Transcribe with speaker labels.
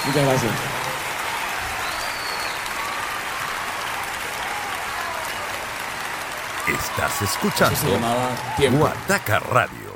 Speaker 1: Muchas gracias.
Speaker 2: Estás escuchando
Speaker 1: Eso se llamaba Tiempo.
Speaker 2: Guataca Radio.